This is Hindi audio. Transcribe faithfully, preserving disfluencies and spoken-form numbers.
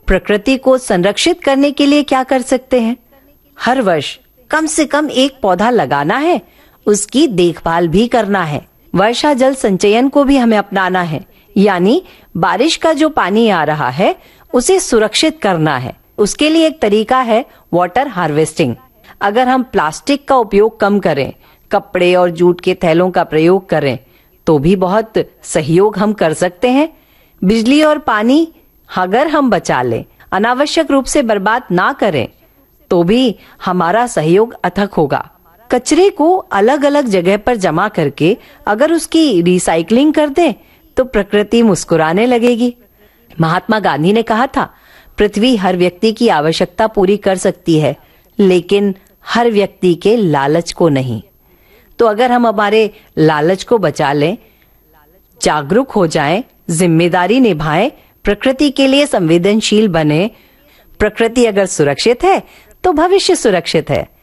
प्रकृति को संरक्षित करने के लिए क्या कर सकते हैं? हर वर्ष कम से कम एक पौधा लगाना है, उसकी देखभाल भी करना है। वर्षा जल संचयन को भी हमें अपनाना है, यानी बारिश का जो पानी आ रहा है उसे सुरक्षित करना है। उसके लिए एक तरीका है वाटर हार्वेस्टिंग। अगर हम प्लास्टिक का उपयोग कम करें, कपड़े और जूट के थैलों का प्रयोग करें, तो भी बहुत सहयोग हम कर सकते हैं। बिजली और पानी अगर हम बचा लें, अनावश्यक रूप से बर्बाद ना करें, तो भी हमारा सहयोग अथक होगा। कचरे को अलग अलग जगह पर जमा करके अगर उसकी रिसाइकलिंग कर दें, तो प्रकृति मुस्कुराने लगेगी। महात्मा गांधी ने कहा था, पृथ्वी हर व्यक्ति की आवश्यकता पूरी कर सकती है, लेकिन हर व्यक्ति के लालच को नहीं। तो अगर हम हमारे लालच को बचा लें, जागरूक हो जाएं, जिम्मेदारी निभाएं, प्रकृति के लिए संवेदनशील बने, प्रकृति अगर सुरक्षित है तो भविष्य सुरक्षित है।